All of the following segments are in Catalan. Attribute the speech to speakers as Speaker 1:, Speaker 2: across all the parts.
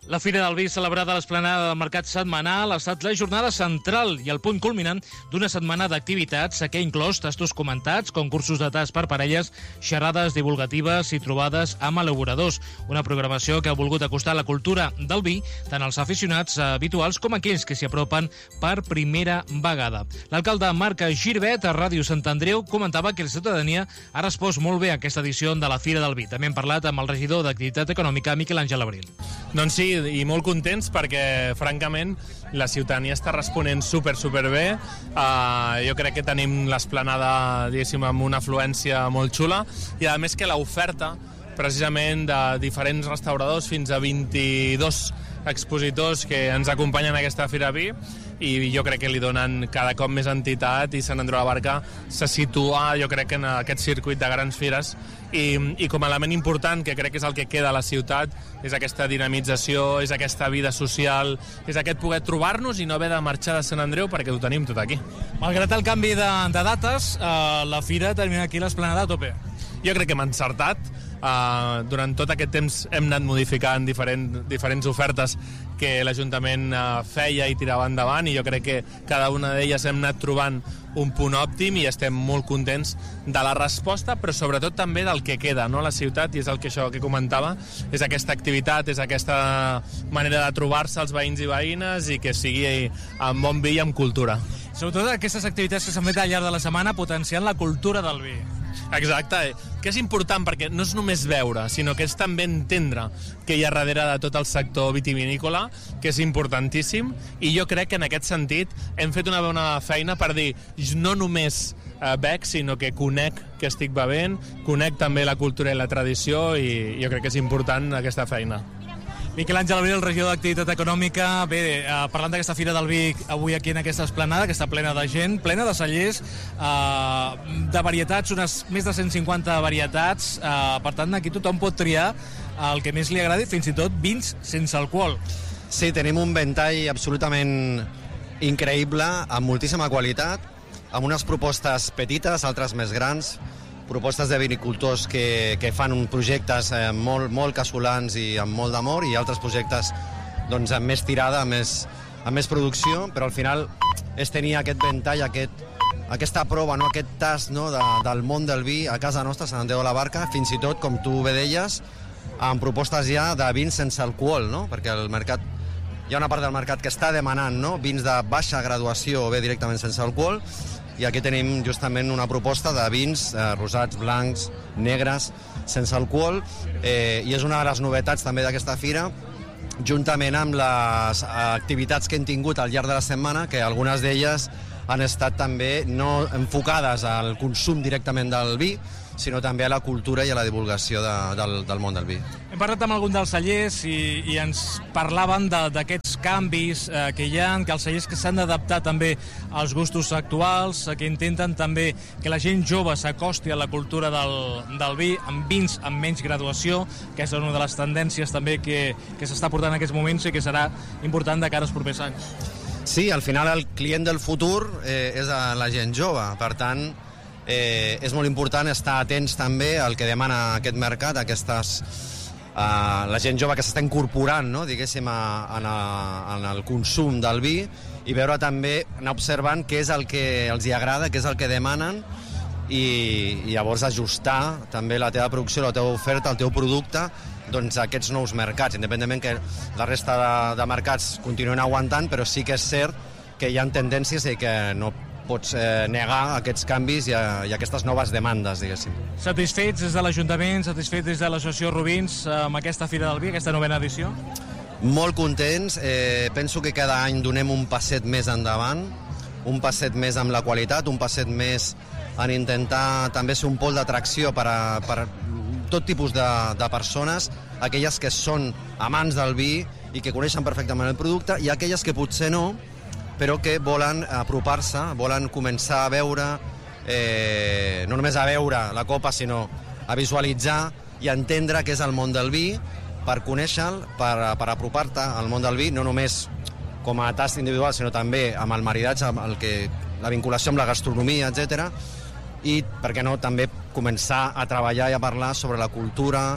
Speaker 1: La Fira del Vi, celebrada a l'esplanada del Mercat Setmanal, ha estat la jornada central i el punt culminant d'una setmana d'activitats que ha inclòs tastos comentats, concursos de tast per parelles, xerrades divulgatives i trobades amb elaboradors. Una programació que ha volgut acostar la cultura del vi tant als aficionats habituals com aquells que s'hi apropen per primera vegada. L'alcalde Marc Girvet, a Ràdio Sant Andreu, comentava que la ciutadania ha respost molt bé a aquesta edició de la Fira del Vi. També hem parlat amb el regidor d'Activitat Econòmica, Miquel Àngel Abril.
Speaker 2: Doncs sí, i molt contents perquè, francament, la ciutadania està responent super bé. Jo crec que tenim l'esplanada, diguéssim, amb una afluència molt xula i, a més, que l'oferta, precisament, de diferents restauradors, fins a 22 expositors que ens acompanyen a aquesta Fira Vi, i jo crec que li donen cada cop més entitat, i Sant Andreu de la Barca se situa, jo crec, en aquest circuit de grans fires, i com a element important, que crec que és el que queda a la ciutat, és aquesta dinamització, és aquesta vida social, és aquest poder trobar-nos i no haver de marxar de Sant Andreu perquè ho tenim tot aquí.
Speaker 1: Malgrat el canvi de dates, la Fira termina aquí l'esplanada a tope.
Speaker 2: Jo crec que hem encertat. Durant tot aquest temps hem anat modificant diferents ofertes que l'Ajuntament feia i tirava endavant, i jo crec que cada una d'elles hem anat trobant un punt òptim i estem molt contents de la resposta, però sobretot també del que queda, no?, a la ciutat, i és això que comentava, és aquesta activitat, és aquesta manera de trobar-se els veïns i veïnes i que sigui amb bon vi i amb cultura.
Speaker 1: Sobretot aquestes activitats que s'han fet al llarg de la setmana potenciant la cultura del vi.
Speaker 2: Exacte, que és important perquè no és només veure, sinó que és també entendre què hi ha darrere de tot el sector vitivinícola, que és importantíssim, i jo crec que en aquest sentit hem fet una bona feina per dir no només bec, sinó que conec que estic bevent, conec també la cultura i la tradició, i jo crec que és important aquesta feina.
Speaker 1: Miquel Àngel Abril, regidor d'Activitat Econòmica. Bé, parlant d'aquesta Fira del Vi avui aquí en aquesta esplanada, que està plena de gent, plena de cellers, de varietats, unes més de 150 varietats. Per tant, aquí tothom pot triar el que més li agradi, fins i tot vins sense alcohol.
Speaker 3: Sí, tenim un ventall absolutament increïble, amb moltíssima qualitat, amb unes propostes petites, altres més grans, propostes de vinicultors que fan projectes molt casolans i amb molt d'amor, i altres projectes doncs, amb més tirada, amb més producció, però al final és tenir aquest ventall, aquesta prova, no? Aquest tast, no? del món del vi a casa nostra, Sant Andreu de la Barca, fins i tot, com tu bé deies, amb propostes ja de vins sense alcohol, no? Perquè el mercat, hi ha una part del mercat que està demanant, no?, vins de baixa graduació o bé directament sense alcohol, i aquí tenim justament una proposta de vins rosats, blancs, negres, sense alcohol, i és una de les novetats també d'aquesta fira, juntament amb les activitats que hem tingut al llarg de la setmana, que algunes d'elles han estat també no enfocades al consum directament del vi, sinó també a la cultura i a la divulgació del món del vi.
Speaker 1: Hem parlat amb algun dels cellers i ens parlaven d'aquests canvis que hi ha, que els cellers que s'han d'adaptar també als gustos actuals, que intenten també que la gent jove s'acosti a la cultura del vi, amb vins amb menys graduació, que és una de les tendències també que s'està portant en aquests moments i que serà important de cara als propers anys.
Speaker 3: Sí, al final el client del futur és la gent jove, per tant, és molt important estar atents també al que demana aquest mercat, la gent jove que s'està incorporant, no?, diguéssim, en el consum del vi, i veure també, anar observant què és el que els hi agrada, què és el que demanen, i llavors ajustar també la teva producció, la teva oferta, el teu producte, doncs a aquests nous mercats, independentment que la resta de mercats continuen aguantant, però sí que és cert que hi ha tendències i que no pots negar aquests canvis i aquestes noves demandes, diguéssim.
Speaker 1: Satisfets des de l'Ajuntament, satisfets des de l'Associació Rubins amb aquesta Fira del Vi, aquesta novena edició?
Speaker 3: Molt contents, penso que cada any donem un passet més endavant, un passet més amb la qualitat, un passet més en intentar també ser un pol d'atracció per tot tipus de persones, aquelles que són amants del vi i que coneixen perfectament el producte, i aquelles que potser no, però que volen apropar-se, volen començar a veure, no només a veure la copa, sinó a visualitzar i entendre què és el món del vi, per conèixer-lo, per apropar-te al món del vi, no només com a tast individual, sinó també amb el maridatge, amb la vinculació amb la gastronomia, etc. I, per què no, també començar a treballar i a parlar sobre la cultura,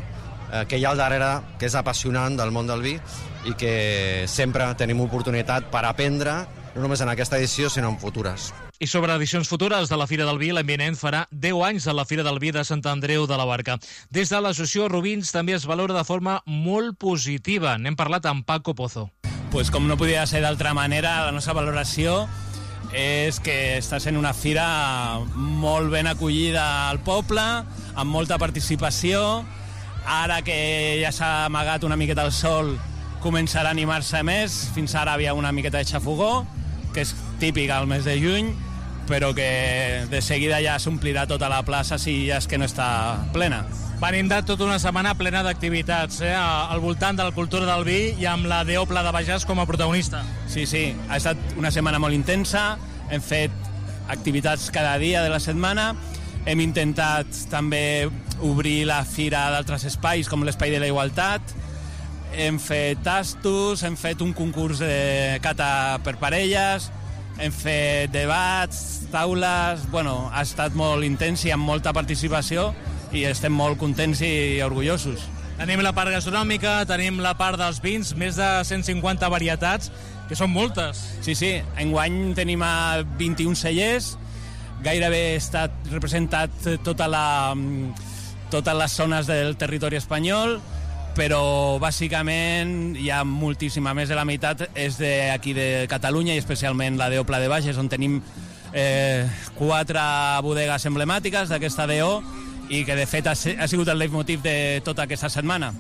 Speaker 3: que hi ha al darrere, que és apassionant del món del vi i que sempre tenim oportunitat per aprendre, no només en aquesta edició, sinó en futures.
Speaker 1: I sobre edicions futures de la Fira del Vi, l'any vinent farà 10 anys de la Fira del Vi de Sant Andreu de la Barca. Des de l'associació Rubins també es valora de forma molt positiva. N'hem parlat amb Paco Pozo.
Speaker 4: Pues com no podia ser d'altra manera, la nostra valoració és que està sent una fira molt ben acollida al poble, amb molta participació. Ara que ja s'ha amagat una miqueta el sol, començarà a animar-se més. Fins ara havia una miqueta de xafogó, que és típica al mes de juny, però que de seguida ja s'omplirà tota la plaça si ja és que no està plena.
Speaker 1: Venim de tota una setmana plena d'activitats, al voltant de la cultura del vi i amb la Deopla de Bages com a protagonista.
Speaker 4: Sí, ha estat una setmana molt intensa, hem fet activitats cada dia de la setmana, hem intentat també obrir la fira d'altres espais com l'Espai de la Igualtat, hem fet tastos, hem fet un concurs de cata per parelles, hem fet debats, taules. Bueno, ha estat molt intens i amb molta participació i estem molt contents i orgullosos.
Speaker 1: Tenim la part gastronòmica, tenim la part dels vins, més de 150 varietats, que són moltes.
Speaker 4: Sí, enguany tenim 21 cellers, gairebé està representat totes les zones del territori espanyol, però bàsicament hi ha moltíssima, més de la meitat és d'aquí de Catalunya i especialment la Deopla de Bages, on tenim 4 bodegues emblemàtiques d'aquesta DO i que de fet ha sigut el leitmotiv de tota aquesta setmana.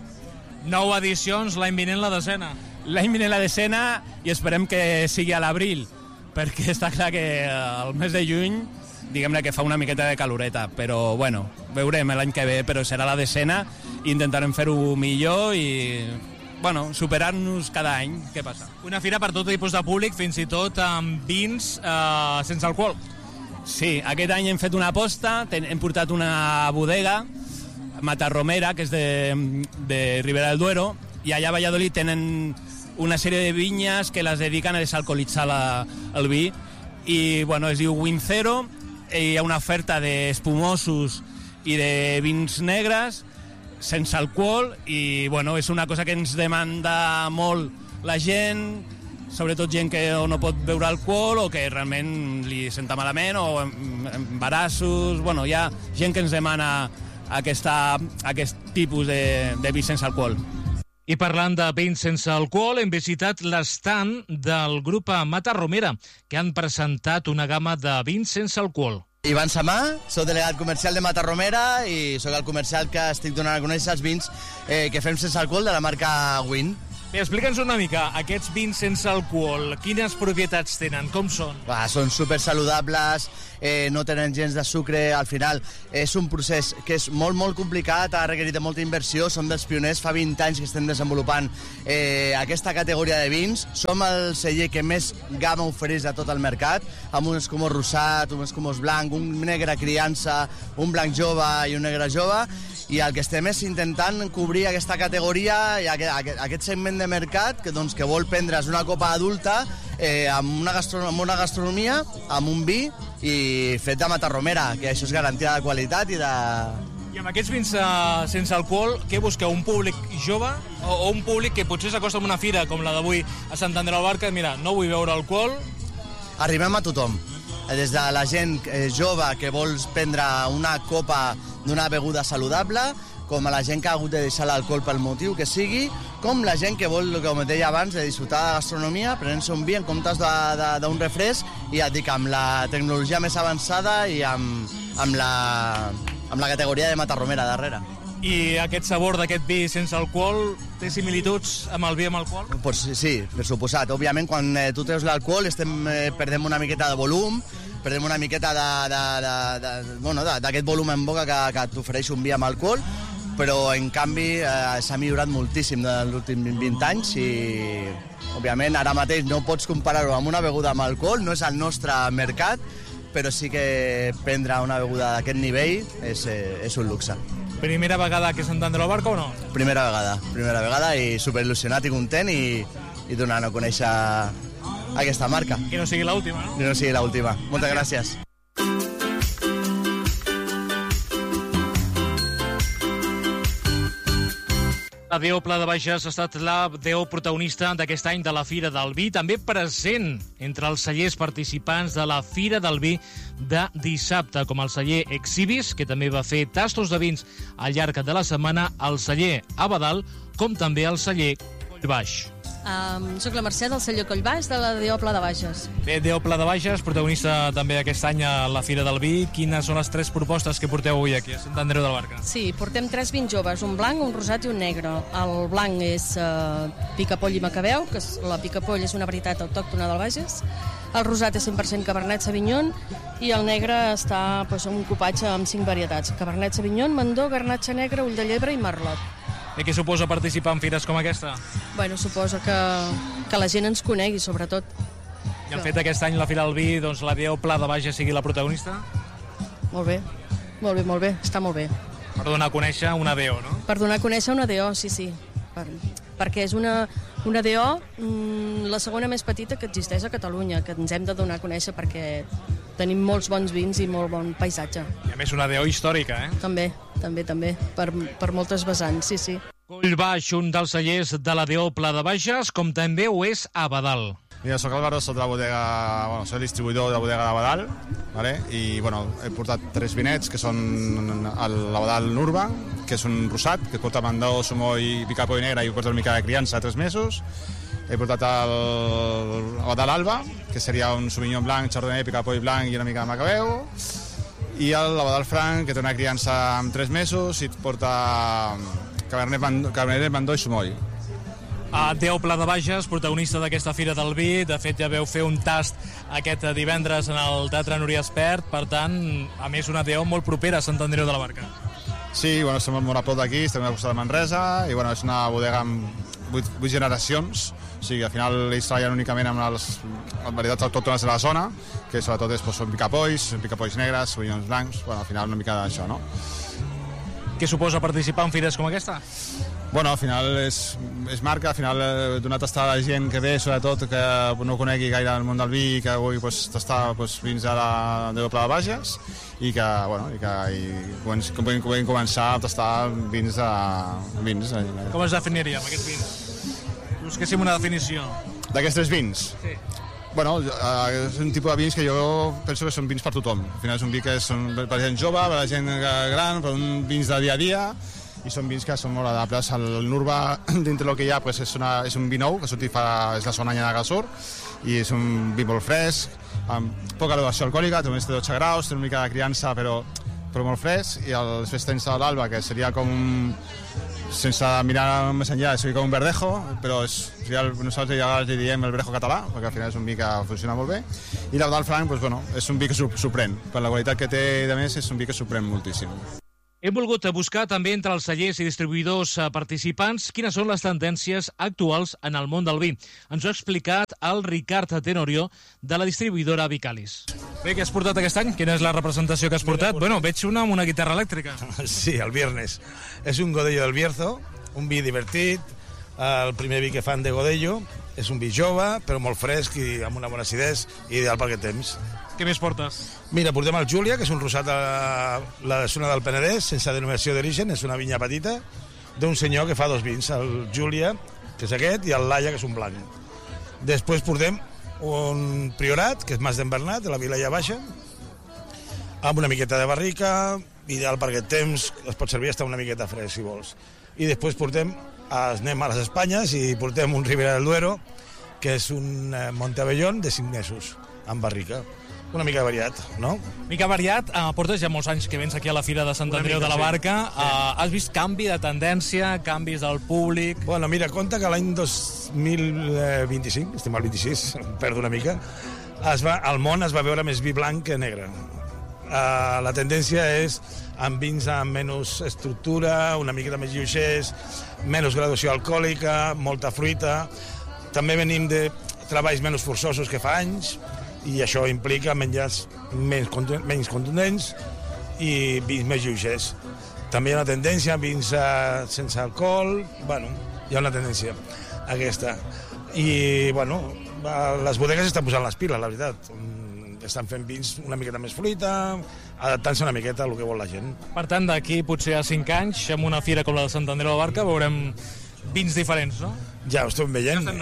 Speaker 1: 9 edicions, l'any vinent la desena.
Speaker 4: L'any vinent la desena i esperem que sigui a l'abril, perquè està clar que el mes de juny diguem-ne que fa una miqueta de caloreta, però bueno, veurem l'any que ve, però serà la desena i intentarem fer-ho millor i bueno, superar-nos cada any. Què passa?
Speaker 1: Una fira per tot tipus de públic, fins i tot amb vins sense alcohol.
Speaker 4: Sí, aquest any hem fet una aposta, hem portat una bodega, Matarromera, que és de Ribera del Duero, i allà a Valladolid tenen una sèrie de vinyes que les dediquen a desalcoholitzar el vi, i bueno, es diu Win Zero, hi ha una oferta d'espumosos i de vins negres sense alcohol i bueno, és una cosa que ens demanda molt la gent, sobretot gent que no pot beure alcohol o que realment li senta malament o embarassos, bueno, hi ha gent que ens demana aquest tipus de vi sense alcohol.
Speaker 1: I parlant de vins sense alcohol, hem visitat l'estand del grup Matarromera, que han presentat una gamma de vins sense alcohol.
Speaker 5: Ivan Samà, soc delegat comercial de Matarromera i sóc el comercial que estic donant a conèixer els vins que fem sense alcohol de la marca Win.
Speaker 1: Bé, explica'ns una mica, aquests vins sense alcohol, quines propietats tenen, com són?
Speaker 5: Són super saludables, no tenen gens de sucre, al final és un procés que és molt, molt complicat, ha requerit molta inversió, som dels pioners, fa 20 anys que estem desenvolupant aquesta categoria de vins, som el celler que més gamma ofereix a tot el mercat, amb un escumós rosat, un escumós blanc, un negre criança, un blanc jove i un negre jove, i el que estem és intentant cobrir aquesta categoria i aquest segment de mercat que vol prendre's una copa adulta amb una gastronomia, amb un vi i fet de Matarromera, que això és garantia de qualitat i de...
Speaker 1: I amb aquests vins sense alcohol, què busqueu? Un públic jove o un públic que potser s'acosta a una fira com la d'avui a Sant Andreu de la Barca? Mira, no vull beure alcohol.
Speaker 5: Arribem a tothom, des de la gent jove que vol prendre una copa d'una beguda saludable, com a la gent que ha hagut de deixar l'alcohol pel motiu que sigui, com la gent que vol, com et deia abans, de disfrutar de gastronomia, prenent-se un vi en comptes d'un refresc, i ja et dic, amb la tecnologia més avançada i amb la categoria de Matarromera darrere.
Speaker 1: I aquest sabor d'aquest vi sense alcohol té similituds amb el vi amb alcohol?
Speaker 5: Pues sí, per suposat. Òbviament, quan tu treus l'alcohol perdem una miqueta de volum, perdem una miqueta d'aquest volum en boca que t'ofereix un vi amb alcohol, però en canvi s'ha millorat moltíssim en els últims 20 anys i òbviament ara mateix no pots comparar-ho amb una beguda amb alcohol, no és el nostre mercat, però sí que prendre una beguda d'aquest nivell és un luxe.
Speaker 1: Primera vegada que Sant Andreu de la Barca o no?
Speaker 5: Primera vegada i superil·lusionat i content i donant a conèixer aquesta marca.
Speaker 1: Que no sigui l'última, no?
Speaker 5: Que no sigui l'última. Moltes gràcies.
Speaker 1: La DO Pla de Bages ha estat la DO protagonista d'aquest any de la Fira del Vi, també present entre els cellers participants de la Fira del Vi de dissabte, com el celler Exhibis, que també va fer tastos de vins al llarg de la setmana, el celler Abadal, com també el celler Collbaix.
Speaker 6: Soc la Mercè del celler Collbaix de la DO Pla de Bages.
Speaker 1: Bé, DO Pla de Bages, protagonista també aquest any a la Fira del Vi. Quines són les 3 propostes que porteu avui aquí a Sant Andreu de la Barca?
Speaker 6: Sí, portem 3 vins joves, un blanc, un rosat i un negre. El blanc és picapoll i macabeu, que la picapoll és una varietat autòctona del Bages. El rosat és 100% Cabernet Sauvignon i el negre està un copatge amb 5 varietats. Cabernet Sauvignon, Mandó, Garnatxa Negra, Ull de Llebre i Merlot.
Speaker 1: I què suposa participar en fires com aquesta?
Speaker 6: Bueno, suposa que la gent ens conegui, sobretot.
Speaker 1: I el fet aquest any la Fira del Vi, doncs la DO Pla de Bages sigui la protagonista?
Speaker 6: Molt bé, molt bé, molt bé, està molt bé.
Speaker 1: Per donar a conèixer una DO, no?
Speaker 6: Per donar a conèixer una DO, sí. Perquè és una DO la segona més petita que existeix a Catalunya, que ens hem de donar a conèixer perquè tenim molts bons vins i molt bon paisatge.
Speaker 1: I a més una DO històrica, eh?
Speaker 6: També, per moltes vessants, sí.
Speaker 1: Collbaix, un dels cellers de la DO Pla de Bages, com també ho és Abadal.
Speaker 7: Mira, soc Álvaro, soc de la bodega, soc el distribuïdor de la bodega d'Abadal, ¿vale? I he portat 3 vinets, que són l'Abadal Nurba, que és un rosat, que porta Mandó, Sumoll i picapoll negre, i porta una mica de criança de 3 mesos. He portat l'Abadal Alba, que seria un Sauvignon blanc, Chardonnay, picapoll blanc i una mica de macabeu. I l'Abadal Franc, que té una criança amb 3 mesos i et porta Cabernet, Mandó i Sumoll.
Speaker 1: DO Pla de Bages, protagonista d'aquesta Fira del Vi. De fet, ja veu fer un tast aquest divendres en el Teatre Núria Espert. Per tant, a més, una DO molt propera a Sant Andreu de la Barca.
Speaker 7: Sí, estem molt a prop d'aquí, estem a costat de Manresa, i és una bodega amb 8 generacions. O sigui, al final ells treballen únicament amb les varietats autòctones de la zona, que sobretot són picapolls negres, sauvignons blancs, al final una mica d'això, no?
Speaker 1: Què suposa participar en fires com aquesta?
Speaker 7: Al final és marca, al final donar a tastar a la gent que ve, sobretot que no conegui gaire el món del vi i que vulgui tastar vins de la DO Pla de Bages i que puguin començar a tastar vins.
Speaker 1: Com es definiria amb aquests vins? Busquéssim una definició.
Speaker 7: D'aquests 3 vins?
Speaker 1: Sí.
Speaker 7: És un tipus de vins que jo penso que són vins per tothom. Al final és un vi que són per la gent jove, per la gent gran, per un vins de dia a dia, i són vins que són molt adaptables. El Nurba, dintre del que hi ha, és un vi nou, que és la zona anyana que surt, i és un vi molt fresc, amb poca elevació alcohòlica, té 12 graus, té una mica de criança, però molt fresc, i després tens l'Alba, que seria com sense mirar més enllà, seria com un verdejo, però nosaltres ja li diem el verdejo català, perquè al final és un vi que funciona molt bé, i l'Abadal Franc és un vi que sorprèn, per la qualitat que té, de més, és un vi que sorprèn moltíssim.
Speaker 1: Hem volgut buscar també entre els cellers i distribuïdors participants quines són les tendències actuals en el món del vi. Ens ho ha explicat el Ricard Tenorio, de la distribuïdora Vicalis. Bé, què has portat aquest any? Quina és la representació que has portat? Veig una amb una guitarra elèctrica.
Speaker 8: Sí, el viernes. És un Godello del Bierzo, un vi divertit, el primer vi que fan de Godello. És un vi jove, però molt fresc i amb una bona acidesa, ideal per aquest temps.
Speaker 1: Què més portes?
Speaker 8: Mira, portem el Júlia, que és un rosat de la zona del Penedès, sense denominació d'origen, és una vinya petita, d'un senyor que fa 2 vins, el Júlia, que és aquest, i el Laia, que és un blanc. Després portem un Priorat, que és Mas d'en Bernat, de la Vilella Baixa, amb una miqueta de barrica, ideal per aquest temps, es pot servir hasta una miqueta fresc, si vols. I després anem a les Espanyes i portem un Ribera del Duero, que és un Montebellón de 5 mesos, amb barrica. Una mica variat, no?
Speaker 1: Mica variat. Portes ja molts anys que vens aquí a la Fira de Sant Andreu de la Barca. Sí. Has vist canvi de tendència, canvis del públic?
Speaker 8: Bueno, mira, compta que l'any 2025, estem al 26, perdo una mica, al món es va veure més vi blanc que negre. La tendència és amb vins amb menys estructura, una miqueta més lleugers, menys graduació alcohòlica, molta fruita. També venim de treballs menys forçosos que fa anys, i això implica menjars menys contundents i vins més lleugers. També hi ha una tendència a vins sense alcohol, hi ha una tendència aquesta. I, les bodegues estan posant les piles, la veritat. Estan fent vins una miqueta més fruita, adaptant-se una miqueta al que vol la gent.
Speaker 1: Per tant, d'aquí potser a 5 anys, amb una fira com la de Sant Andreu de la Barca, veurem vins diferents, no?
Speaker 8: Ja ho estem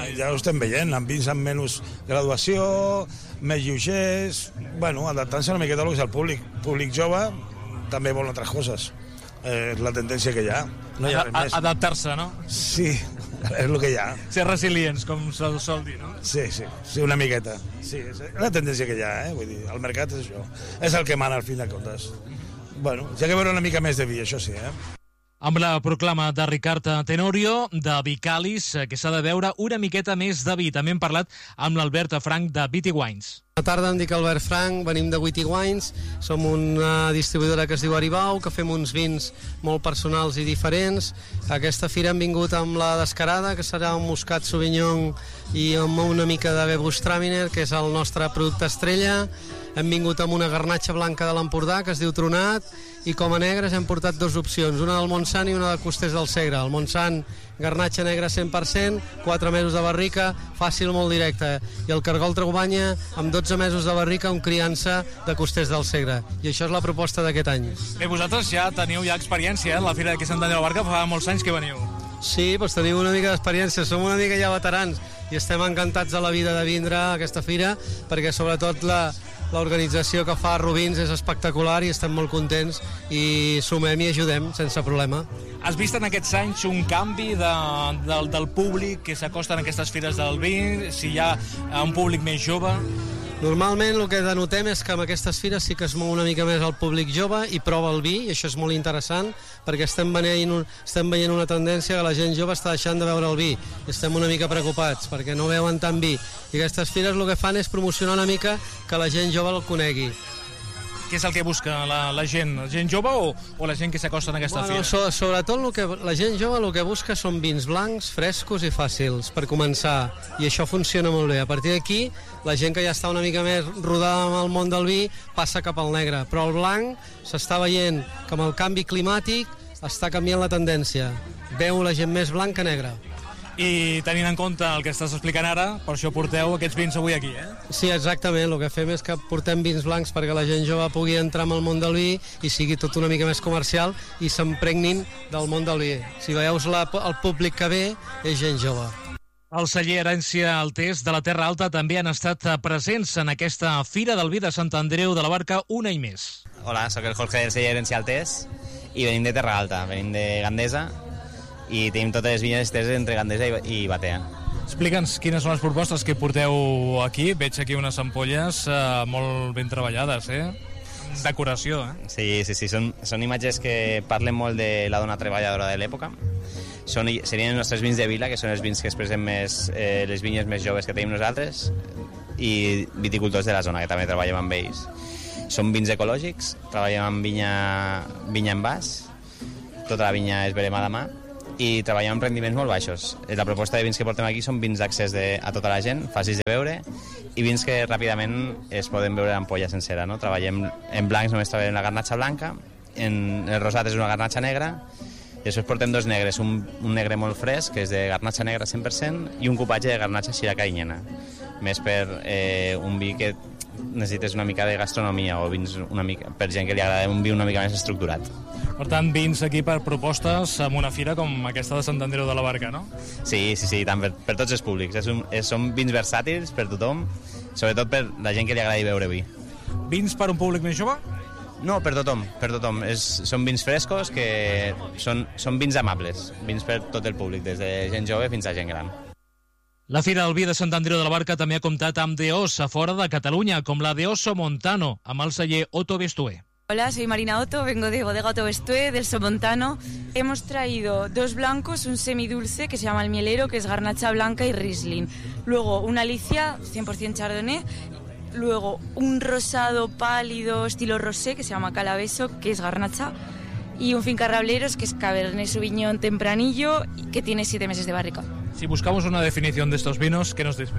Speaker 8: veient, amb vins amb menys graduació, més lleugers, bueno, adaptant-se una miqueta al que és el públic. Públic jove també vol altres coses. És la tendència que hi ha. No hi ha res més.
Speaker 1: Adaptar-se, no?
Speaker 8: Sí, és el que hi ha.
Speaker 1: Ser resilients, com se'l sol dir, no?
Speaker 8: Sí, una miqueta. Sí, és la tendència que hi ha, Vull dir, el mercat és això. És el que mana al fin de comptes. Bueno, ja que veure una mica més de vi, això sí,
Speaker 1: Amb la proclama de Ricard Tenorio, de Vicalis, que s'ha de veure una miqueta més de vi. També hem parlat amb l'Albert Frank de Witty Wines.
Speaker 9: Bona tarda, em dic Albert Frank, venim de Witty Wines, som una distribuïdora que es diu Aribau, que fem uns vins molt personals i diferents. A aquesta fira hem vingut amb la Descarada, que serà un Muscat Sauvignon i amb una mica de Gewürztraminer, que és el nostre producte estrella. Hem vingut amb una garnatxa blanca de l'Empordà, que es diu Tronat, i com a negres hem portat dues opcions, una del Montsant i una de Costers del Segre. El Montsant, garnatxa negra 100%, 4 mesos de barrica, fàcil, molt directe. I el Cargol Traubanya, amb 12 mesos de barrica, un criança de Costers del Segre. I això és la proposta d'aquest any.
Speaker 1: Bé, vosaltres ja teniu experiència, en la Fira de Sant Andreu de la Barca, fa molts anys que veniu.
Speaker 9: Sí, doncs tenim una mica d'experiència, som una mica ja veterans i estem encantats de la vida de vindre a aquesta fira, perquè sobretot l'organització que fa Rubins és espectacular i estem molt contents i sumem i ajudem sense problema.
Speaker 1: Has vist en aquests anys un canvi del públic que s'acosta en aquestes fires del vi, si hi ha un públic més jove?
Speaker 9: Normalment el que denotem és que en aquestes fires sí que es mou una mica més el públic jove i prova el vi, i això és molt interessant perquè estem veient una tendència que la gent jove està deixant de beure el vi i estem una mica preocupats perquè no beuen tant vi, i aquestes fires el que fan és promocionar una mica que la gent jove el conegui.
Speaker 1: Què és el que busca la gent? La gent jove o la gent que s'acosta en aquesta fira?
Speaker 9: Sobretot la gent jove el que busca són vins blancs, frescos i fàcils, per començar, i això funciona molt bé. A partir d'aquí, la gent que ja està una mica més rodada amb el món del vi passa cap al negre, però el blanc s'està veient que amb el canvi climàtic està canviant la tendència. Veu la gent més blanc que negre.
Speaker 1: I tenint en compte el que estàs explicant ara, per això porteu aquests vins avui aquí,
Speaker 9: Sí, exactament. El que fem és que portem vins blancs perquè la gent jove pugui entrar en el món del vi i sigui tot una mica més comercial i s'empregnin del món del vi. Si veus el públic que ve, és gent jove.
Speaker 1: El celler Herència Altés de la Terra Alta també han estat presents en aquesta Fira del Vi de Sant Andreu de la Barca un any més.
Speaker 10: Hola, sóc el Jorge del celler Herència Altés i venim de Terra Alta, venim de Gandesa, i tenim totes les vinyes esteses entre Gandesa i Batea.
Speaker 1: Explica'ns quines són les propostes que porteu aquí. Veig aquí unes ampolles molt ben treballades, Decoració,
Speaker 10: Sí, són imatges que parlen molt de la dona treballadora de l'època. Serien els nostres vins de vila, que són els vins que expressen més les vinyes més joves que tenim nosaltres, i viticultors de la zona, que també treballem amb ells. Són vins ecològics, treballem amb vinya en vas, tota la vinya és veremada a mà, i treballem amb rendiments molt baixos. La proposta de vins que portem aquí són vins d'accés a tota la gent, fàcils de beure, i vins que ràpidament es poden beure en ampolla sencera. No? Treballem en blancs, només treballem la garnatxa blanca, en el rosat és una garnatxa negra, i després portem dos negres, un negre molt fresc, que és de garnatxa negra 100%, i un cupatge de garnatxa xiracainyena, més per un vi que necessites una mica de gastronomia o vins una mica, per gent que li agrada un vi una mica més estructurat.
Speaker 1: Per tant, vins aquí per propostes en una fira com aquesta de Sant Andreu de la Barca, no?
Speaker 10: Sí, tant per tots els públics. Són vins versàtils per tothom, sobretot per la gent que li agradi beure vi.
Speaker 1: Vins per un públic més jove?
Speaker 10: No, per tothom. Són vins frescos que són vins amables, vins per tot el públic, des de gent jove fins a gent gran.
Speaker 1: La Fira del Vi de Sant Andreu de la Barca també ha comptat amb DOs a fora de Catalunya, com la de Oso Montano, amb el celler Otto Bestué.
Speaker 11: Hola, soy Marina Otto, vengo de Bodega Otto Bestué, del Somontano. Hemos traído dos blancos, un semidulce que se llama el Mielero, que es garnacha blanca y Riesling. Luego una Alicia, 100% Chardonnay. Luego un rosado pálido estilo rosé, que se llama Calabeso, que es garnacha. Y un Finca Rableros, que es Cabernet Sauvignon tempranillo, que tiene 7 meses de barrica.
Speaker 1: Si buscamos una definición de estos vinos, ¿qué nos dice?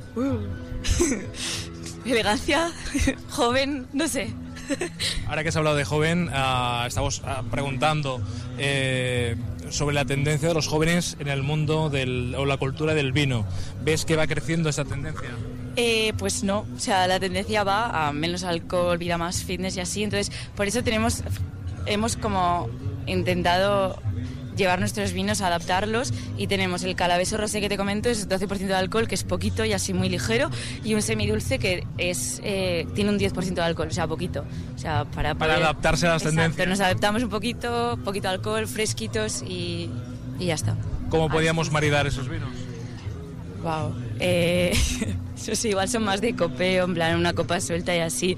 Speaker 11: Elegancia, joven, no sé.
Speaker 1: Ahora que se ha hablado de joven, estamos preguntando sobre la tendencia de los jóvenes en el mundo o la cultura del vino. ¿Ves que va creciendo esa tendencia?
Speaker 11: Pues no, o sea, la tendencia va a menos alcohol, vida más fitness y así. Entonces, por eso hemos como intentado llevar nuestros vinos, adaptarlos, y tenemos el calabeso rosé que te comento, es 12% de alcohol, que es poquito y así muy ligero, y un semidulce que tiene un 10% de alcohol, o sea, poquito. O sea, para
Speaker 1: adaptarse a las tendencias.
Speaker 11: Nos adaptamos un poquito alcohol, fresquitos y ya está.
Speaker 1: ¿Cómo podíamos maridar esos vinos?
Speaker 11: Wow. Eso sí, igual son más de copeo, en plan una copa suelta y así.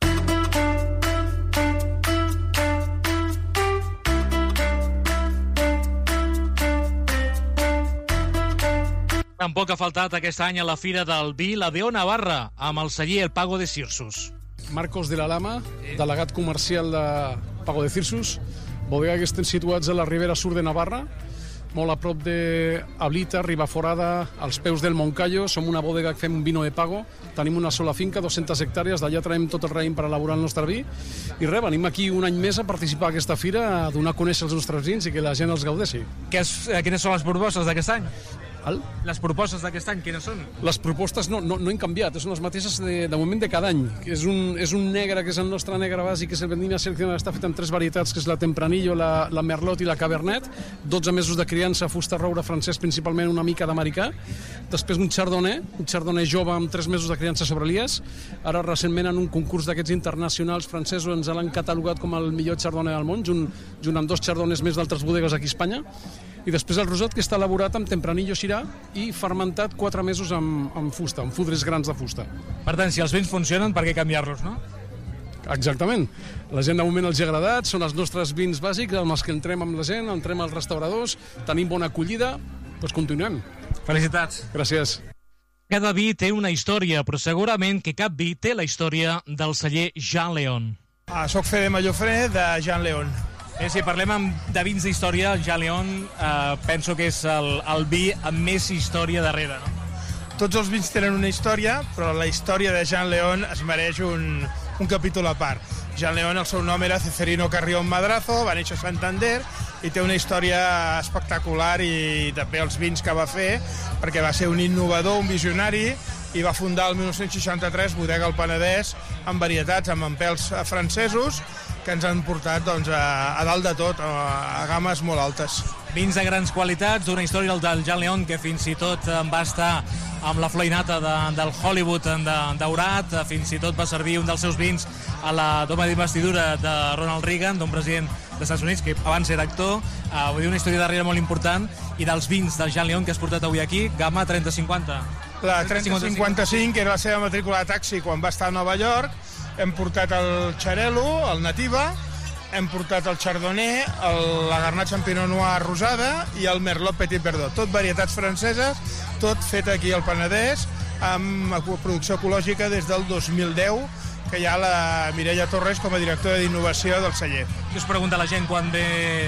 Speaker 1: Tampoc ha faltat aquest any a la Fira del Vi la Deo Navarra, amb el celler El Pago de Cirsus.
Speaker 12: Marcos de la Lama, delegat comercial de Pago de Cirsus, bodega que estem situats a la Ribera Sur de Navarra, molt a prop d'Ablita, Ribaforada, als peus del Moncayo. Som una bodega que fem un vino de pago. Tenim una sola finca, 200 hectàrees, d'allà traiem tot el raïm per elaborar el nostre vi. I res, venim aquí un any més a participar a aquesta fira, a donar a conèixer els nostres vins i que la gent els gaudeixi.
Speaker 1: Quines són les propostes d'aquest any?
Speaker 12: Les
Speaker 1: propostes d'aquest any, quines són?
Speaker 12: Les propostes no han canviat, són les mateixes de moment de cada any. És un negre, que és el nostre negre bàsic, que és el Vendimia Seleccionada, està fet amb 3 varietats, que és la Tempranillo, la Merlot i la Cabernet, 12 mesos de criança, fusta roure francès, principalment una mica d'americà. Després un Chardonnay jove amb 3 mesos de criança sobre lies. Ara, recentment, en un concurs d'aquests internacionals francesos, ens l'han catalogat com el millor Chardonnay del món, junt amb 2 Chardonnays més d'altres bodegues aquí a Espanya. I després el rosat, que està elaborat amb Tempranillo Syrah i fermentat 4 mesos amb fusta, amb fudres grans de fusta.
Speaker 1: Per tant, si els vins funcionen, per què canviar-los, no?
Speaker 12: Exactament. La gent de moment els ha agradat, són els nostres vins bàsics, amb els que entrem amb la gent, entrem als restauradors, tenim bona acollida, doncs continuem.
Speaker 1: Felicitats.
Speaker 12: Gràcies.
Speaker 1: Cada vi té una història, però segurament que cap vi té la història del celler Jean Leon.
Speaker 13: Soc Fede Mallofré, de Jean Leon.
Speaker 1: Si parlem de vins d'història, Jean Leon penso que és el vi amb més història darrere, no?
Speaker 13: Tots els vins tenen una història, però la història de Jean Leon es mereix un capítol a part. Jean Leon, el seu nom era Ceferino Carrión Madrazo, va néixer a Santander i té una història espectacular, i també els vins que va fer, perquè va ser un innovador, un visionari, i va fundar el 1963 Bodega El Penedès amb varietats, amb empels francesos, que ens han portat a dalt de tot, a games molt altes.
Speaker 1: Vins de grans qualitats, d'una història del Jean Leon, que fins i tot va estar amb la flor i nata del Hollywood daurat, fins i tot va servir un dels seus vins a la toma d'investidura de Ronald Reagan, d'un president dels Estats Units, que abans era actor. Vull dir, una història darrere molt important. I dels vins del Jean Leon que has portat avui aquí, gamma 3050.
Speaker 13: La 3055, que era la seva matrícula de taxi quan va estar a Nova York. Hem portat el Xarel·lo, el Nativa, hem portat el Chardonnay, la Garnacha en Pinot Noir rosada i el Merlot Petit Verdot. Tot varietats franceses, tot fet aquí al Penedès, amb producció ecològica des del 2010, que hi ha la Mireia Torres com a directora d'innovació del celler.
Speaker 1: Què us pregunta la gent quan ve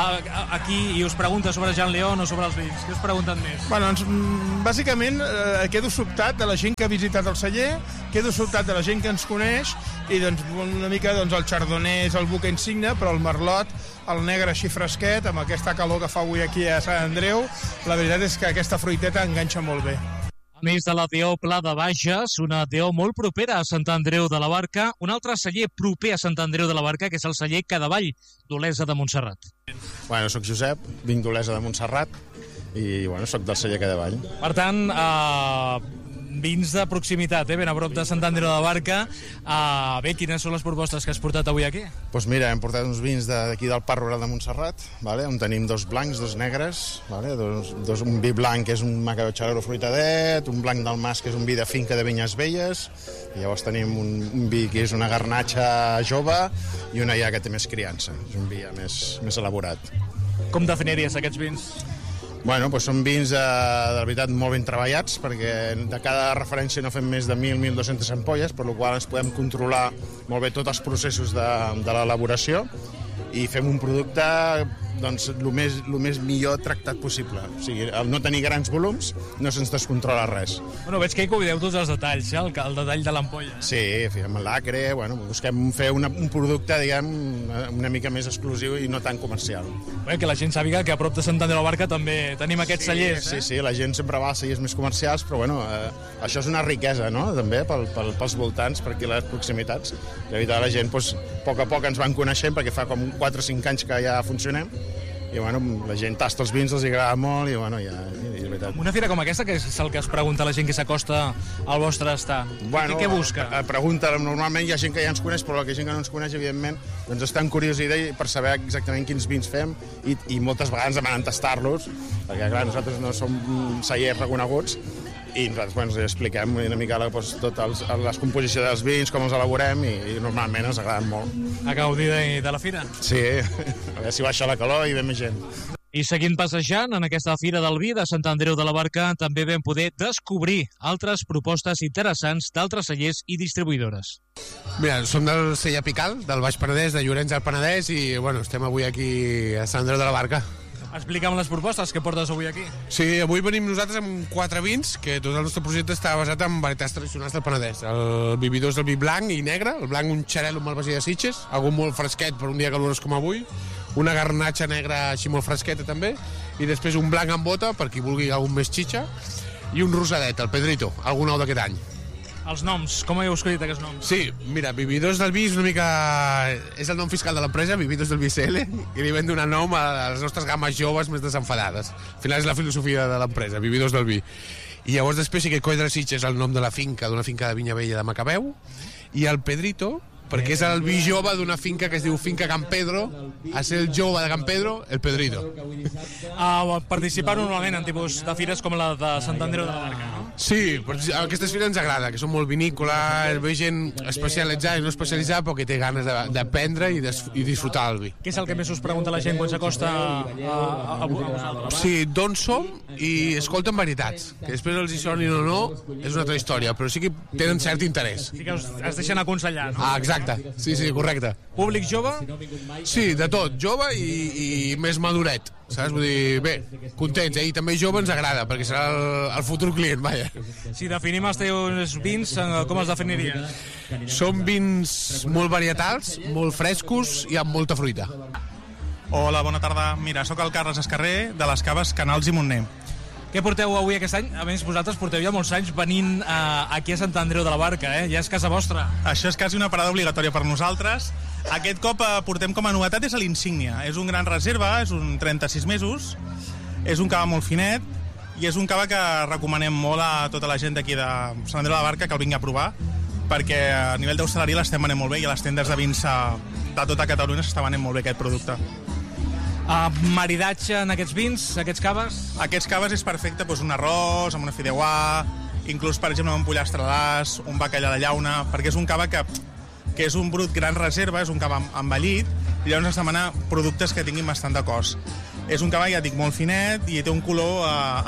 Speaker 1: aquí i us pregunta sobre Jean Leon o sobre els vins? Què us pregunten més?
Speaker 13: Bàsicament, quedo sobtat de la gent que ha visitat el celler, quedo sobtat de la gent que ens coneix, i una mica el Chardonnay és el buc insigne, però el Merlot, el negre així fresquet, amb aquesta calor que fa avui aquí a Sant Andreu, la veritat és que aquesta fruiteta enganxa molt bé.
Speaker 1: A més de la DO Pla de Bages, una DO molt propera a Sant Andreu de la Barca, un altre celler proper a Sant Andreu de la Barca, que és el celler Cadavall, d'Olesa de Montserrat.
Speaker 14: Soc Josep, vinc d'Olesa de Montserrat i soc del celler Cadavall.
Speaker 1: Per tant, vins de proximitat, ben a prop de Sant Andreu de la Barca. Quines són les propostes que has portat avui aquí?
Speaker 14: Doncs mira, hem portat uns vins d'aquí del Parc Rural de Montserrat, on tenim 2 blancs, 2 negres, un vi blanc que és un Macabeo fruitadet, un blanc del Mas que és un vi de finca de vinyes velles, i llavors tenim un vi que és una Garnacha jove i una ja que té més criança, és un vi ja més elaborat.
Speaker 1: Com definiries aquests vins?
Speaker 14: Són vins de veritat molt ben treballats, perquè de cada referència no fem més de 1.000-1.200 ampolles, per la qual ens podem controlar molt bé tots els processos de l'elaboració i fem un producte el més millor tractat possible. O sigui, al no tenir grans volums no se'ns descontrola res.
Speaker 1: Veig que hi cuideu tots els detalls, el detall de l'ampolla.
Speaker 14: Sí, fem l'acre, busquem fer un producte, diguem, una mica més exclusiu i no tan comercial.
Speaker 1: Que la gent sàpiga que a prop de Sant Andreu de la Barca també tenim aquests cellers.
Speaker 14: Sí, la gent sempre va a cellers més comercials, però això és una riquesa, no?, també pels voltants, per aquí les proximitats. I la gent, a poc ens van coneixent, perquè fa com 4 o 5 anys que ja funcionem, i bueno, la gent tasta els vins, els agrada molt i bueno, ja, és veritat.
Speaker 1: Una fira com aquesta, que és el que es pregunta la gent que s'acosta al vostre estar?
Speaker 14: Bueno,
Speaker 1: què busca?
Speaker 14: Pregunta, normalment hi ha gent que ja ens coneix, però la gent que no ens coneix, evidentment, doncs està en curiositat per saber exactament quins vins fem i moltes vegades demanen tastar-los, perquè clar, nosaltres no som cellers reconeguts i nosaltres ens expliquem una mica totes les composicions dels vins, com els elaborem i normalment ens agraden molt.
Speaker 1: A gaudir de la fira?
Speaker 14: Sí, a veure si baixa la calor i ve més gent.
Speaker 1: I seguint passejant en aquesta Fira del Vi de Sant Andreu de la Barca també vam poder descobrir altres propostes interessants d'altres cellers i distribuïdores.
Speaker 15: Mira, som del celler Pical, del Baix Penedès, de Llorenç del Penedès i bueno, estem avui aquí a Sant Andreu de la Barca.
Speaker 1: Explica'm les propostes que portes avui aquí.
Speaker 15: Sí, avui venim nosaltres amb 4 vins, que tot el nostre projecte està basat en varietats tradicionals del Penedès. El vividor és el vi blanc i negre, el blanc un xarel·lo amb malvasia de Sitges, algú molt fresquet per un dia calorós com avui, una garnatxa negra així molt fresqueta també, i després un blanc amb bota, per qui vulgui algun més xitxa, i un rosadet, el Pedrito, algun nou d'aquest any.
Speaker 1: Els noms, com heu escollit aquests noms?
Speaker 15: Sí, mira, Vividors del Vi és una mica... és el nom fiscal de l'empresa, Vividors del Vi CL, i li vam donar nom a les nostres games joves més desenfadades. Al final és la filosofia de l'empresa, Vividors del Vi. I llavors després sí que Coll de Sitges és el nom de la finca, d'una finca de vinya vella de Macabeu, i el Pedrito, perquè és el vi jove d'una finca que es diu Finca Can Pedro, a ser el jove de Can Pedro, el Pedrito.
Speaker 1: Participar normalment en tipus de fires com la de Sant Andreu de la Barca, no?
Speaker 15: Sí, aquestes fires ens agrada, que són molt vinícoles, ve gent especialitzada i no especialitzada, però que té ganes d'aprendre i disfrutar el vi.
Speaker 1: Què és el que més us pregunta la gent quan s'acosta a vosaltres?
Speaker 15: Sí, d'on som i escolten varietats, que després els hi sonin o no, és una altra història, però sí que tenen cert interès.
Speaker 1: Sí que es deixen aconsellar, no?
Speaker 15: Ah, exacte, sí, correcte.
Speaker 1: Públic jove?
Speaker 15: Sí, de tot, jove i més maduret, saps? Vull dir, bé, contents, i també jove ens agrada, perquè serà el futur client, vaja.
Speaker 1: Si definim els teus vins, com els definiries?
Speaker 15: Són vins molt varietals, molt frescos i amb molta fruita.
Speaker 16: Hola, bona tarda. Mira, sóc el Carles Escarrer, de les caves Canals i Montner.
Speaker 1: Què porteu avui aquest any? A més, vosaltres porteu ja molts anys venint aquí a Sant Andreu de la Barca, eh? Ja és casa vostra.
Speaker 16: Això és quasi una parada obligatòria per nosaltres. Aquest cop portem com a novetat és l'Insígnia. És un gran reserva, és un 36 mesos, és un cava molt finet i és un cava que recomanem molt a tota la gent d'aquí de Sant Andreu de la Barca que el vingui a provar, perquè a nivell d'hostaleria l'estem venent molt bé i a les tendes de vins de tota Catalunya s'està venent molt bé aquest producte.
Speaker 1: Maridatge en aquests vins, aquests caves?
Speaker 16: Aquests caves és perfecte, doncs un arròs, amb una fideuà, inclús, per exemple, un pollastre d'as, un bacallà de llauna, perquè és un cava que és un brut gran reserva, és un cava envellit, i llavors es demana productes que tinguin bastant de cos. És un cava, ja dic, molt finet i té un color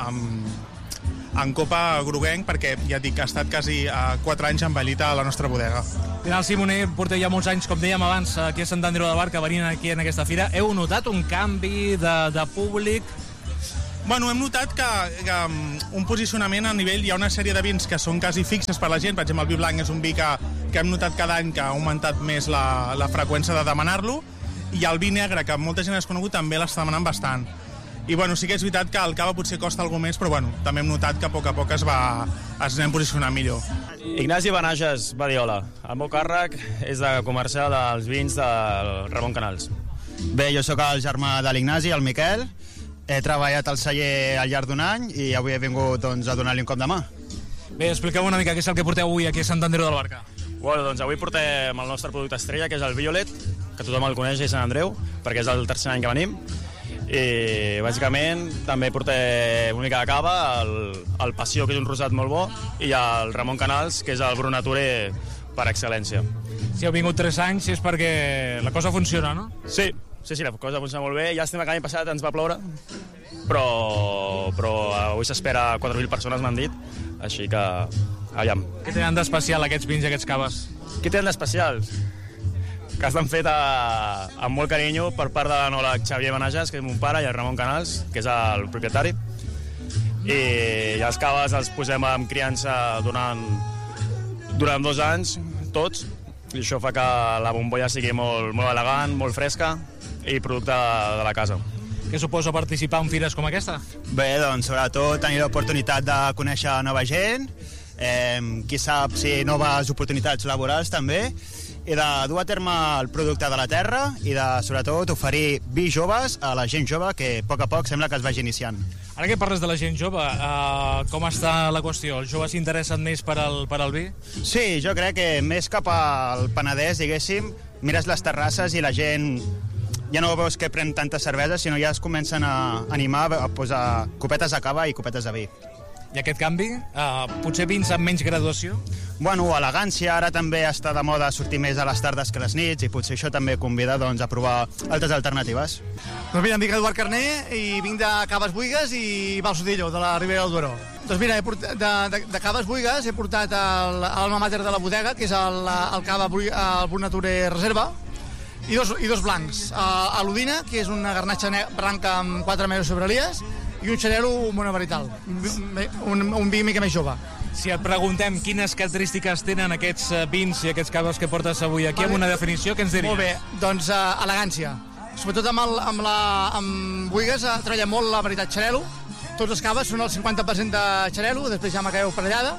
Speaker 16: en copa groguenc, perquè, ja dic, ha estat quasi 4 anys envellit a la nostra bodega.
Speaker 1: Final Simoner, porteu ja molts anys, com dèiem abans, aquí a Sant Andreu de la Barca, venint aquí en aquesta fira. Heu notat un canvi de públic?
Speaker 16: Bueno, hem notat que un posicionament a nivell... Hi ha una sèrie de vins que són quasi fixes per la gent. Per exemple, el vi blanc és un vi que hem notat cada any que ha augmentat més la freqüència de demanar-lo, i el vi negre, que molta gent ha desconegut, també l'està demanant bastant. I bueno, sí que és veritat que el cava potser costa alguna més, però bueno, també hem notat que a poc es anem posicionant millor.
Speaker 17: Ignasi Benages, Badiola. El meu càrrec és de comercial dels vins del Ramon Canals.
Speaker 18: Bé, jo sóc el germà de l'Ignasi, el Miquel. He treballat al celler al llarg d'un any i avui he vingut a donar-li un cop de mà.
Speaker 1: Bé, expliqueu una mica què és el que porteu avui aquí a Sant Andreu de la Barca.
Speaker 17: Bueno, doncs avui portem el nostre producte estrella, que és el Violet, que tothom el coneix a Sant Andreu, perquè és el tercer any que venim. I bàsicament també portem una mica de cava, el Passió, que és un rosat molt bo, i el Ramon Canals, que és el Brut Nature per excel·lència.
Speaker 1: Si heu vingut 3 anys és perquè la cosa funciona, no?
Speaker 17: Sí, la cosa funciona molt bé. Llàstima que l'any passat ens va ploure, però avui s'espera 4.000 persones, m'han dit, així que aviam.
Speaker 1: Què tenen d'especial aquests vins i aquests caves?
Speaker 17: Què tenen d'especial? Que estan fet amb molt carinyo per part de l'enòleg Xavier Benages, que és mon pare, i el Ramon Canals, que és el propietari. I els caves els posem en criança durant 2 anys, tots, i això fa que la bombolla sigui molt elegant, molt fresca i producte de la casa.
Speaker 1: Què suposa participar en fires com aquesta?
Speaker 18: Bé, doncs sobretot tenir l'oportunitat de conèixer nova gent, qui sap si noves oportunitats laborals també, i de dur a terme el producte de la terra i de, sobretot, oferir vi joves a la gent jove que a poc sembla que es vagi iniciant.
Speaker 1: Ara que parles de la gent jove, com està la qüestió? Els joves s'interessen més per al vi?
Speaker 18: Sí, jo crec que més cap al Penedès, diguéssim, mires les terrasses i la gent ja no veus que pren tantes cerveses, sinó ja es comencen a animar a posar copetes de cava i copetes de vi.
Speaker 1: I aquest canvi? Potser vins amb menys graduació?
Speaker 18: Bueno, elegància, ara també està de moda sortir més a les tardes que a les nits i potser això també convida doncs, a provar altres alternatives.
Speaker 19: Doncs mira, em dic Eduard Carné i vinc de Caves Buigues i Balsodillo, de la Ribera del Duero. Doncs mira, de Caves Buigues he portat l'alma mater de la bodega, que és el cava el Brut Nature Reserva, i dos blancs. L'Udina, que és una garnatxa blanca amb 4 mesos sobre elies, i un xarel·lo monovarital, un vi mica més jove.
Speaker 1: Si et preguntem quines característiques tenen aquests vins i aquests caves que portes avui aquí, amb una definició, què ens diries?
Speaker 19: Molt bé, doncs elegància. Sobretot amb Buigues treballa molt la varietat xarel·lo. Tots els caves són el 50% de xarel·lo, després ja macabeu parellada.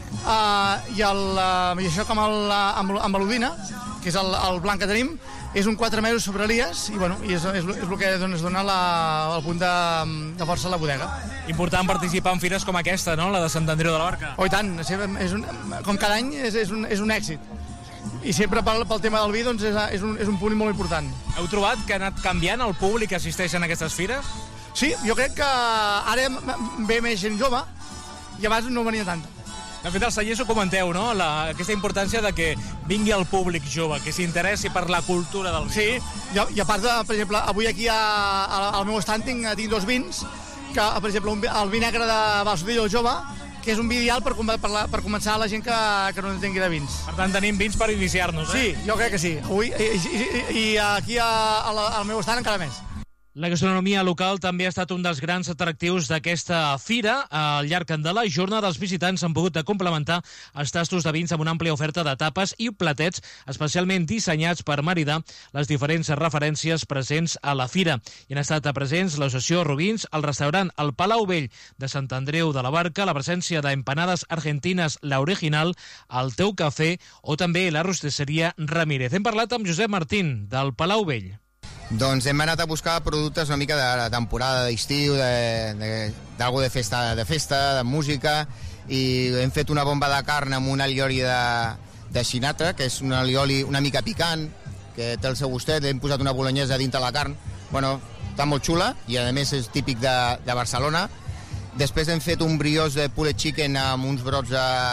Speaker 19: I això com amb l'Udina, que és el blanc que tenim, és un 4 mesos sobre elies i és el que ens dona el punt de força a la bodega.
Speaker 1: Important participar en fires com aquesta, no? La de Sant Andreu de la Barca.
Speaker 19: Oh, i tant, com cada any és un èxit. I sempre pel tema del vi doncs, és un punt molt important.
Speaker 1: Heu trobat que ha anat canviant el públic que assisteix en aquestes fires?
Speaker 19: Sí, jo crec que ara ve més gent jove i abans no venia tanta.
Speaker 1: De fet, als cellers ho comenteu, no? Aquesta importància de que vingui el públic jove, que s'interessi per la cultura del vi.
Speaker 19: Sí, i a part, per exemple, avui aquí al meu estand tinc 2 vins, que, per exemple, el vi negre de Balsodillo jove, que és un vi ideal per començar la gent que no entengui de vins.
Speaker 1: Per tant, tenim vins per iniciar-nos,
Speaker 19: Sí, jo crec que sí. Avui, i aquí al meu estand encara més.
Speaker 1: La gastronomia local també ha estat un dels grans atractius d'aquesta fira. Al llarg de la jornada, els visitants han pogut complementar els tastos de vins amb una àmplia oferta de tapes i platets especialment dissenyats per maridar les diferents referències presents a la fira. I han estat presents l'Associació Rubins, el restaurant El Palau Vell de Sant Andreu de la Barca, la presència d'empanades argentines La Original, el Teu Cafè o també la rosteseria Ramírez. Hem parlat amb Josep Martín, del Palau Vell.
Speaker 20: Doncs hem anat a buscar productes una mica de temporada d'estiu, d'algo de festa, de música, i hem fet una bomba de carn amb un allioli de Sinatra, que és un allioli una mica picant, que té el seu gustet, hem posat una bolognesa dintre la carn. Bueno, està molt xula i a més és típic de Barcelona. Després hem fet un brioche de pulled chicken amb uns brots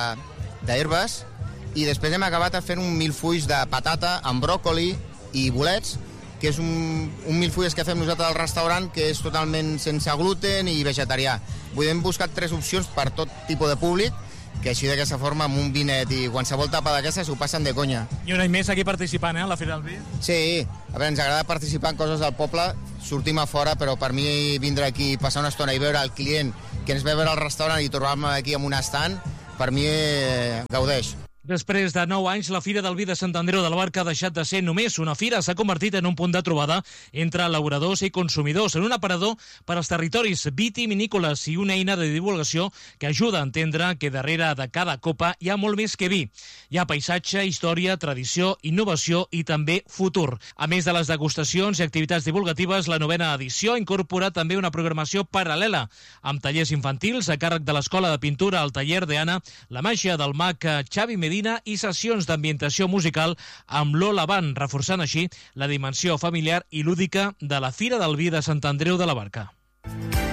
Speaker 20: d'herbes i després hem acabat fent un milfulls de patata amb bròcoli i bolets, que és un milfulles que fem nosaltres al restaurant, que és totalment sense gluten i vegetarià. Hem buscat 3 opcions per tot tipus de públic, que així d'aquesta forma, amb un vinet i qualsevol tapa d'aquestes, ho passen de conya.
Speaker 1: I un any més aquí participant, a la Fira del Vi?
Speaker 20: Sí, a veure, ens agrada participar en coses del poble, sortim a fora, però per mi vindre aquí, passar una estona i veure el client que ens ve a veure al restaurant i trobar-me aquí amb un estand, per mi gaudeix.
Speaker 1: Després de 9 anys, la Fira del Vi de Sant Andreu de la Barca ha deixat de ser només una fira, s'ha convertit en un punt de trobada entre elaboradors i consumidors, en un aparador per als territoris vitivinícoles i una eina de divulgació que ajuda a entendre que darrere de cada copa hi ha molt més que vi. Hi ha paisatge, història, tradició, innovació i també futur. A més de les degustacions i activitats divulgatives, la 9ª edició incorpora també una programació paral·lela, amb tallers infantils a càrrec de l'Escola de Pintura, el taller d'Anna, la màgia del mag Xavi Medina i sessions d'ambientació musical amb Lola Band, reforçant així la dimensió familiar i lúdica de la Fira del Vi de Sant Andreu de la Barca.